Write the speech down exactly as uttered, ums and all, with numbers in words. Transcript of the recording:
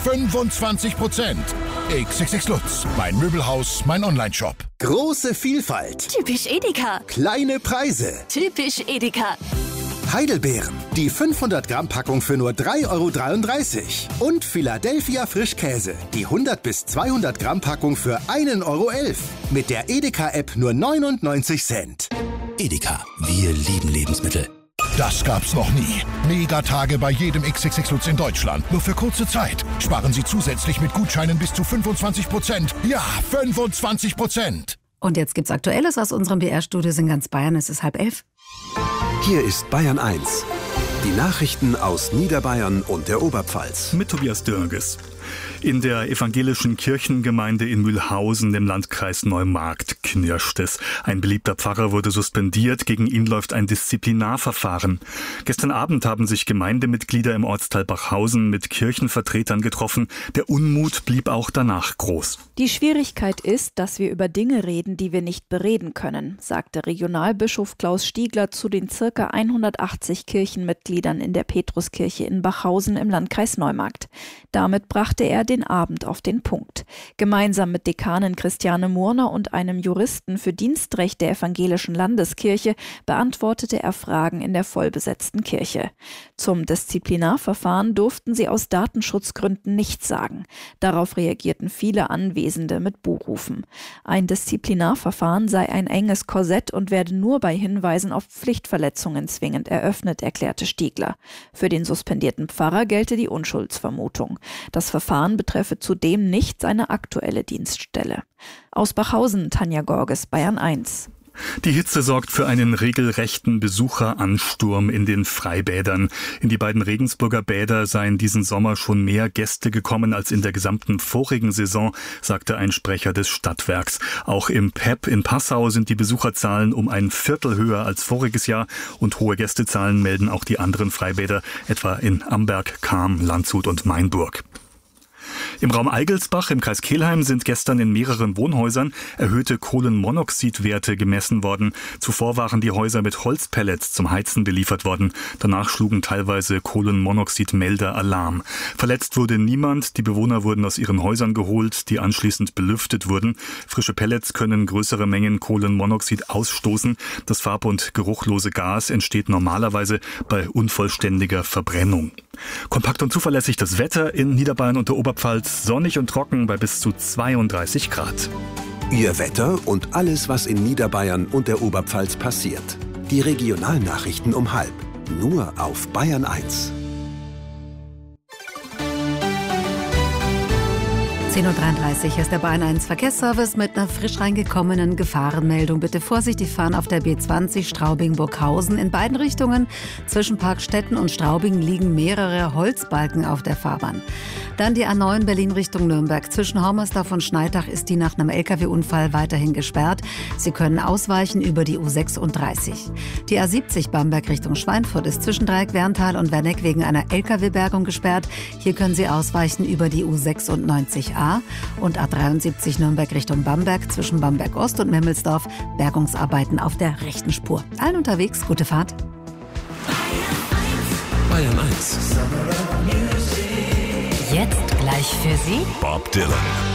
fünfundzwanzig Prozent. X X X Lutz, mein Möbelhaus, mein Onlineshop. Große Vielfalt. Typisch Edeka. Kleine Preise. Typisch Edeka. Heidelbeeren, die fünfhundert Gramm Packung für nur drei Euro dreiunddreißig. Und Philadelphia Frischkäse, die hundert bis zweihundert Gramm Packung für ein Euro elf. Mit der Edeka-App nur neunundneunzig Cent. Edeka, wir lieben Lebensmittel. Das gab's noch nie. Megatage bei jedem X X X Lutz in Deutschland. Nur für kurze Zeit. Sparen Sie zusätzlich mit Gutscheinen bis zu fünfundzwanzig Prozent. Ja, fünfundzwanzig Prozent. Und jetzt gibt's Aktuelles aus unserem B R-Studio in ganz Bayern. Es ist halb elf. Hier ist Bayern eins. Die Nachrichten aus Niederbayern und der Oberpfalz. Mit Tobias Dörges. In der evangelischen Kirchengemeinde in Mühlhausen im Landkreis Neumarkt knirscht es. Ein beliebter Pfarrer wurde suspendiert. Gegen ihn läuft ein Disziplinarverfahren. Gestern Abend haben sich Gemeindemitglieder im Ortsteil Bachhausen mit Kirchenvertretern getroffen. Der Unmut blieb auch danach groß. Die Schwierigkeit ist, dass wir über Dinge reden, die wir nicht bereden können, sagte Regionalbischof Klaus Stiegler zu den ca. hundertachtzig Kirchenmitgliedern in der Petruskirche in Bachhausen im Landkreis Neumarkt. Damit brachte er den Abend auf den Punkt. Gemeinsam mit Dekanin Christiane Murner und einem Juristen für Dienstrecht der evangelischen Landeskirche beantwortete er Fragen in der vollbesetzten Kirche. Zum Disziplinarverfahren durften sie aus Datenschutzgründen nichts sagen. Darauf reagierten viele Anwesende mit Buhrufen. Ein Disziplinarverfahren sei ein enges Korsett und werde nur bei Hinweisen auf Pflichtverletzungen zwingend eröffnet, erklärte Stiegler. Für den suspendierten Pfarrer gelte die Unschuldsvermutung. Das Verfahren betreffe zudem nicht seine aktuelle Dienststelle. Aus Bachhausen, Tanja Gorges, Bayern eins. Die Hitze sorgt für einen regelrechten Besucheransturm in den Freibädern. In die beiden Regensburger Bäder seien diesen Sommer schon mehr Gäste gekommen als in der gesamten vorigen Saison, sagte ein Sprecher des Stadtwerks. Auch im P E P in Passau sind die Besucherzahlen um ein Viertel höher als voriges Jahr und hohe Gästezahlen melden auch die anderen Freibäder, etwa in Amberg, Cham, Landshut und Mainburg. Im Raum Eigelsbach im Kreis Kelheim sind gestern in mehreren Wohnhäusern erhöhte Kohlenmonoxidwerte gemessen worden. Zuvor waren die Häuser mit Holzpellets zum Heizen beliefert worden. Danach schlugen teilweise Kohlenmonoxidmelder Alarm. Verletzt wurde niemand. Die Bewohner wurden aus ihren Häusern geholt, die anschließend belüftet wurden. Frische Pellets können größere Mengen Kohlenmonoxid ausstoßen. Das farb- und geruchlose Gas entsteht normalerweise bei unvollständiger Verbrennung. Kompakt und zuverlässig das Wetter in Niederbayern und der Oberpfalz, sonnig und trocken bei bis zu zweiunddreißig Grad. Ihr Wetter und alles, was in Niederbayern und der Oberpfalz passiert. Die Regionalnachrichten um halb. Nur auf Bayern eins. zehn Uhr dreiunddreißig ist der Bayern eins Verkehrsservice mit einer frisch reingekommenen Gefahrenmeldung. Bitte vorsichtig fahren auf der B zwanzig Straubing-Burghausen in beiden Richtungen. Zwischen Parkstetten und Straubing liegen mehrere Holzbalken auf der Fahrbahn. Dann die A neun Berlin Richtung Nürnberg. Zwischen Hormersdorf und Schneidach ist die nach einem L K W-Unfall weiterhin gesperrt. Sie können ausweichen über die U sechsunddreißig. Die A siebzig Bamberg Richtung Schweinfurt ist zwischen Dreieck-Werntal und Werneck wegen einer L K W-Bergung gesperrt. Hier können Sie ausweichen über die U sechsundneunzig A und A dreiundsiebzig Nürnberg Richtung Bamberg zwischen Bamberg Ost und Memmelsdorf. Bergungsarbeiten auf der rechten Spur. Allen unterwegs, gute Fahrt. Bayern eins. Jetzt gleich für Sie Bob Dylan.